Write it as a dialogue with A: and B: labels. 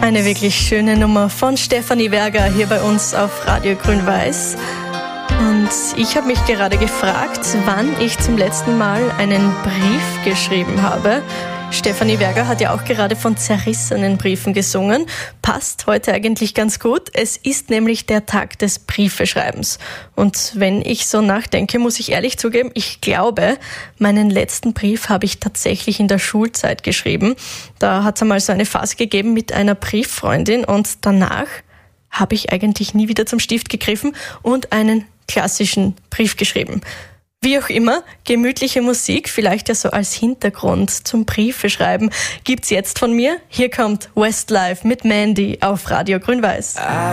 A: Eine wirklich schöne Nummer von Stefanie Werger hier bei uns auf Radio Grün-Weiß. Und ich habe mich gerade gefragt, wann ich zum letzten Mal einen Brief geschrieben habe. Stefanie Werger hat ja auch gerade von zerrissenen Briefen gesungen. Passt heute eigentlich ganz gut. Es ist nämlich der Tag des Briefeschreibens. Und wenn ich so nachdenke, muss ich ehrlich zugeben, ich glaube, meinen letzten Brief habe ich tatsächlich in der Schulzeit geschrieben. Da hat es einmal so eine Phase gegeben mit einer Brieffreundin und danach habe ich eigentlich nie wieder zum Stift gegriffen und einen klassischen Brief geschrieben. Wie auch immer, gemütliche Musik, vielleicht ja so als Hintergrund zum Briefeschreiben, gibt's jetzt von mir. Hier kommt Westlife mit Mandy auf Radio Grün-Weiß.